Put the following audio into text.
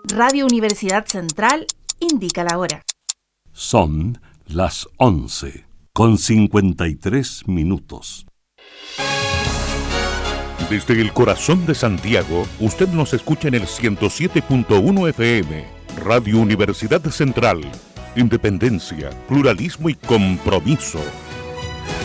Radio Universidad Central indica la hora. Son las 11:53. Desde el corazón de Santiago, usted nos escucha en el 107.1 FM, Radio Universidad Central. Independencia, pluralismo y compromiso.